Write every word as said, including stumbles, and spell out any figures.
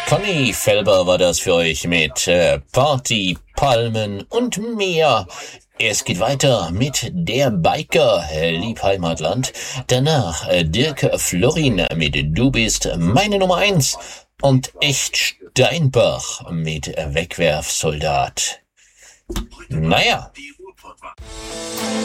Conny Felber war das für euch mit äh, Party, Palmen und mehr. Es geht weiter mit der Biker, äh, Lieb Heimatland. Danach äh, Dirk Florin mit Du bist meine Nummer eins. Und Echt Steinbach mit Wegwerfsoldat. Naja.